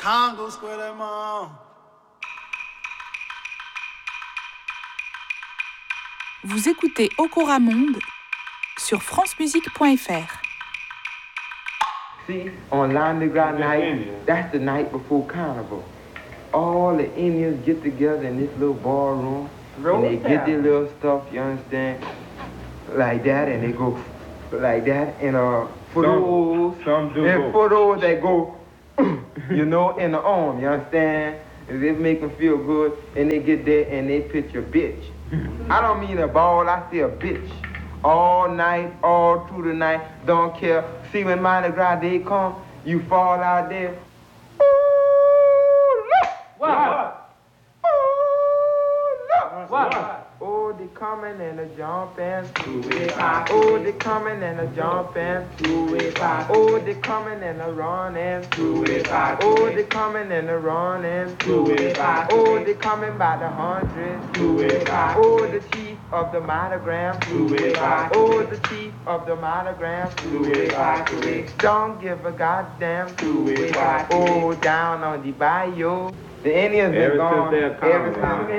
Congo Square, that mom. Vous écoutez Okora Monde sur francemusique.fr. See, on Mardi Gras night, that's the night before Carnival. All the Indians get together in this little ballroom, and they get their little stuff, you understand, like that, and they go like that, and for those that go, you know, in the arm, you understand, and they make them feel good, and they get there and they pitch a bitch. I don't mean a ball, I say a bitch. All night, all through the night, don't care. See, when Mardi Gras Day come, you fall out there. Ooh, look! What? Ooh, look! What? Oh, they coming and a jumping. Oh, they coming and a jumping. Oh, they coming and a running. Oh, they coming and a running. Oh, they coming by the hundreds. Oh, the chief of the monogram. Oh, the chief of the monogram. Don't give a goddamn. Oh, down on the bayou. The Indians been gone ever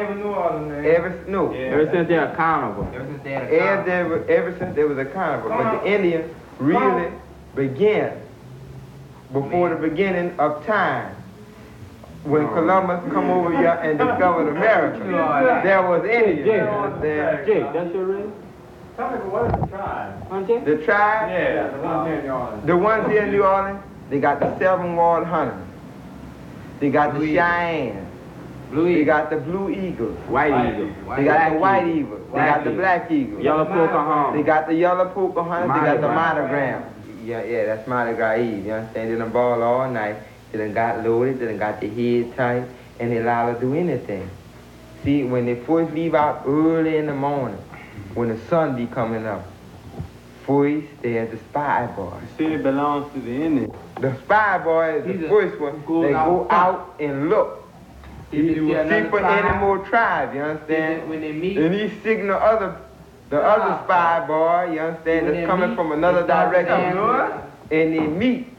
since they're carnival. Ever since there was a carnival. But the Indians really began before the beginning of time. When Columbus come over here and discovered America, there was Indians. Jake, that's your ring? Tell me, what is the tribe? The tribe? Yeah, the ones here in New Orleans. The ones here in New Orleans, they got the Seven Walled Hunters. They got the Cheyenne. They got the Blue Eagles. White Eagle. They got the White Eagle. They got the Black Eagle. Yellow Pocahontas. They got the Yellow Pocahontas. They got the monogram. Yeah, that's Mardi Gras Eve. You understand? They done ball all night. They done got loaded. They done got their head tight. And they allowed to do anything. See, when they first leave out early in the morning, when the sun be coming up, first there's the spy boy. The city belongs to the Indians. The spy boy is the first one. They go out and look. See for any more tribes, you understand? When they meet. And he signal the other spy boy, you understand, that's coming from another direction. And they meet.